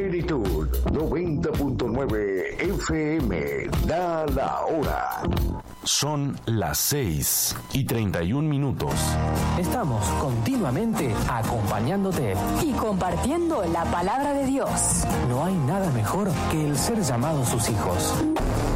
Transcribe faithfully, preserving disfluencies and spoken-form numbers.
Plenitud noventa punto nueve F M. Da la hora. Son las seis y treinta y un minutos. Estamos continuamente acompañándote y compartiendo la palabra de Dios. No hay nada mejor que el ser llamados sus hijos.